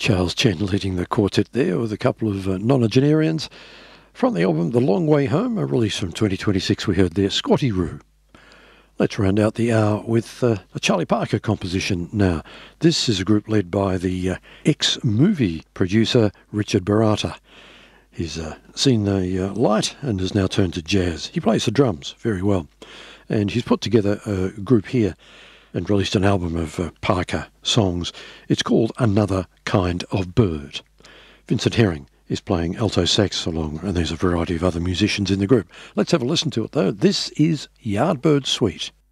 Charles Chen leading the quartet there with a couple of nonagenarians. From the album The Long Way Home, a release from 2026, we heard there Squatty Roo. Let's round out the hour with a Charlie Parker composition now. This is a group led by the ex-movie producer Richard Baratta. He's seen the light and has now turned to jazz. He plays the drums very well. And he's put together a group here and released an album of Parker songs. It's called Another Kind of Bird. Vincent Herring is playing alto sax along, and there's a variety of other musicians in the group. Let's have a listen to it, though. This is Yardbird Suite.